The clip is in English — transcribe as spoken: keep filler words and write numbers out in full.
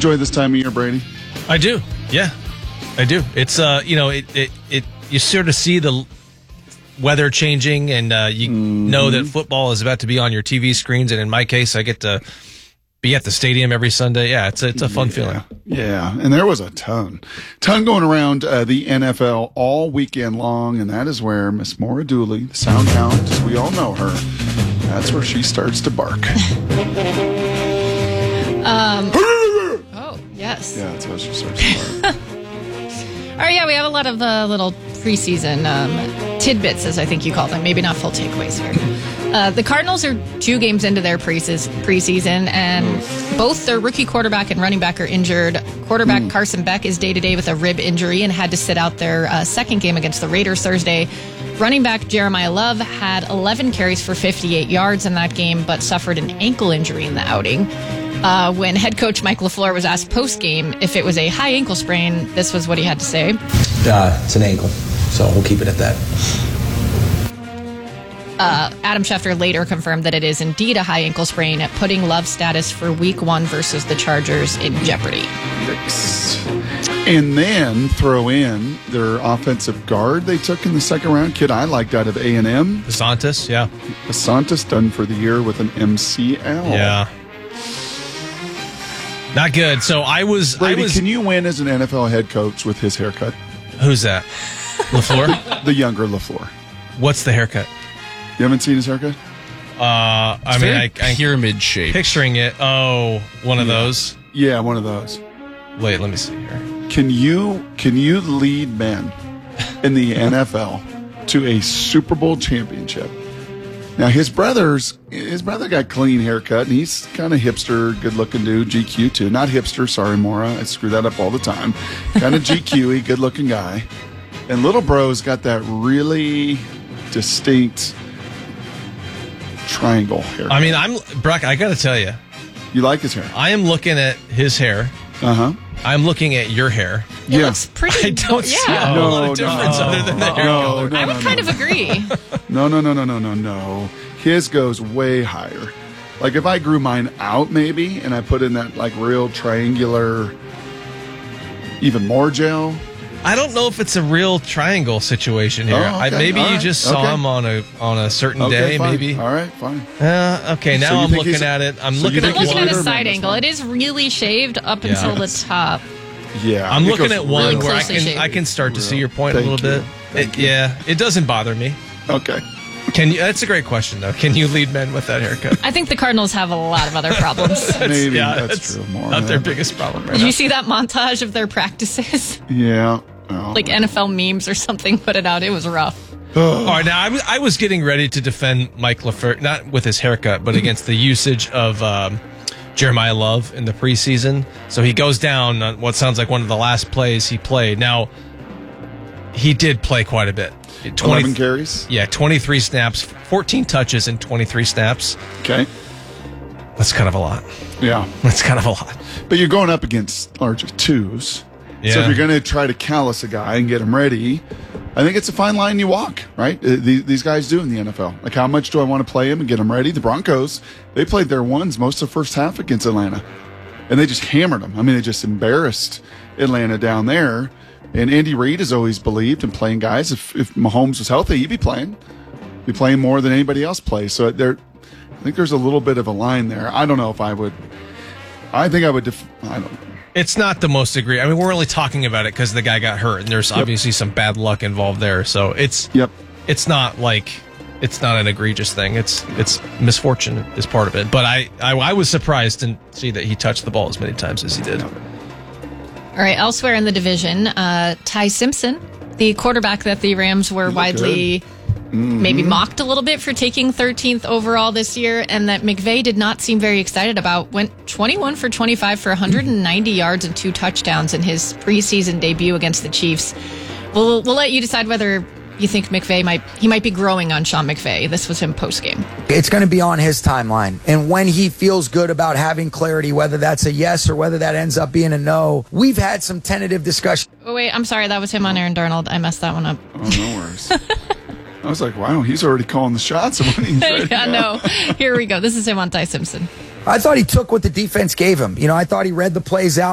enjoy this time of year, Brady? I do. Yeah, I do. It's, uh, you know, it, it, it you sort of see the weather changing, and uh, you mm-hmm. know that football is about to be on your T V screens. And in my case, I get to be at the stadium every Sunday. Yeah, it's a, it's a fun yeah. feeling. Yeah, and there was a ton, ton going around uh, the N F L all weekend long, and that is where Miss Maura Dooley, the sound hound, as we all know her, that's where she starts to bark. um. oh, yes. Yeah, that's how she starts to bark. All right, yeah, we have a lot of uh, little preseason um, tidbits, as I think you call them. Maybe not full takeaways here. Uh, the Cardinals are two games into their preseason, and both their rookie quarterback and running back are injured. Quarterback mm. Carson Beck is day-to-day with a rib injury and had to sit out their uh, second game against the Raiders Thursday. Running back Jeremiah Love had eleven carries for fifty-eight yards in that game, but suffered an ankle injury in the outing. Uh, when head coach Mike LaFleur was asked post-game if it was a high ankle sprain, this was what he had to say. Uh, it's an ankle, so we'll keep it at that. Uh, Adam Schefter later confirmed that it is indeed a high ankle sprain, putting Love's status for week one versus the Chargers in jeopardy. Yikes. And then throw in their offensive guard they took in the second round. Kid I liked out of A and M. DeSantis, yeah. DeSantis done for the year with an M C L. Yeah. Not good. So I was. Brady, I was. Can you win as an N F L head coach with his haircut? Who's that? LaFleur? The younger LaFleur. What's the haircut? You haven't seen his haircut? Uh, I mean, I, I pyramid shape. Picturing it. Oh, one of yeah. those. Yeah, one of those. Wait, let me see here. Can you can you lead men in the N F L to a Super Bowl championship? Now his brother's his brother got clean haircut, and he's kind of hipster, good looking dude. G Q too, not hipster. Sorry, Maura, I screw that up all the time. Kind of G Q-y, good looking guy. And little bro's got that really distinct triangle haircut. I mean, I'm Brock. I got to tell you, you like his hair. I am looking at his hair. Uh huh. I'm looking at your hair. It yeah. looks pretty. I don't yeah. see a no, lot of difference no, other than the hair no, color. no, I would no, kind no. of agree. No, no, no, no, no, no, no. His goes way higher. Like if I grew mine out maybe and I put in that like real triangular, even more gel. I don't know if it's a real triangle situation here. Oh, I, okay. maybe All you right. just saw Okay. him on a on a certain Okay, day. fine. Maybe. All right, fine. Uh, okay, now So you I'm think looking he's a- at it. I'm so you looking think at I'm looking one. at a Wonder side Man, angle. that's It is really shaved up Yeah. until the It's- top. Yeah. I'm it looking goes at one real- where I closely can shaved. I can start to see your point Thank a little you. bit. Thank It, you. yeah, it doesn't bother me. Okay. Can you? That's a great question though. Can you lead men with that haircut? I think the Cardinals have a lot of other problems. Maybe yeah, that's it's true. More not their yeah. biggest problem right Did now. you see that montage of their practices? Yeah. Oh. Like N F L memes or something put it out. It was rough. All right, now I was, I was getting ready to defend Mike LaFleur, not with his haircut, but against the usage of um, Jeremiah Love in the preseason. So he goes down on what sounds like one of the last plays he played. Now, he did play quite a bit. twenty, eleven carries. Yeah, twenty-three snaps, fourteen touches in twenty-three snaps. Okay. That's kind of a lot. Yeah. That's kind of a lot. But you're going up against largely twos. So Yeah. if you're going to try to callous a guy and get him ready, I think it's a fine line you walk, right? Uh, These, these guys do in the N F L. Like, how much do I want to play him and get him ready? The Broncos, they played their ones most of the first half against Atlanta, and they just hammered them. I mean, they just embarrassed Atlanta down there. And Andy Reid has always believed in playing guys. If, if Mahomes was healthy, he'd be playing. Be playing more than anybody else plays. So there, I think there's a little bit of a line there. I don't know if I would. I think I would. Def, I don't know. It's not the most agree. I mean, we're only talking about it because the guy got hurt, and there's Yep. obviously some bad luck involved there. So it's Yep. it's not like it's not an egregious thing. It's it's misfortune is part of it. But I I, I was surprised to see that he touched the ball as many times as he did. All right, elsewhere in the division, uh, Ty Simpson, the quarterback that the Rams were looked widely maybe mocked a little bit for taking thirteenth overall this year, and that McVay did not seem very excited about, went twenty-one for twenty-five for one hundred ninety yards and two touchdowns in his preseason debut against the Chiefs. We'll, we'll let you decide whether you think McVay might he might be growing on Sean McVay. This was him post-game. It's going to be on his timeline. And when he feels good about having clarity, whether that's a yes or whether that ends up being a no, we've had some tentative discussion. Oh, wait, I'm sorry. That was him on Aaron Darnold. I messed that one up. Oh, no worries. I was like, wow, he's already calling the shots of when he's ready. yeah, no. Here we go. This is him on Ty Simpson. I thought he took what the defense gave him. You know, I thought he read the plays out.